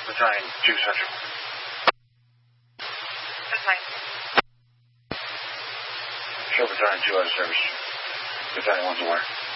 Battalion 2 Central. That's fine. Show Battalion 2 out of service. Battalion 1's aware.